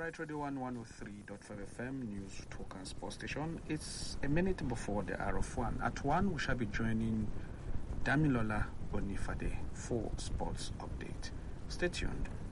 right, Radio 103.5 FM, News Talk and Sports Station. It's a minute before the hour of 1. At 1, we shall be joining Damilola Bonifade for Sports Update. Stay tuned.